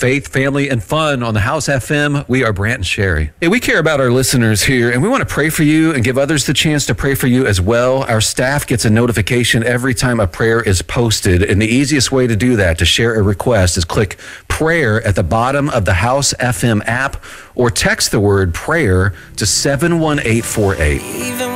Faith, family, and fun on the House FM. We are Brant and Sherry. Hey, we care about our listeners here, and we want to pray for you and give others the chance to pray for you as well. Our staff gets a notification every time a prayer is posted, and the easiest way to do that, to share a request, is click prayer at the bottom of the House FM app or text the word prayer to 71848.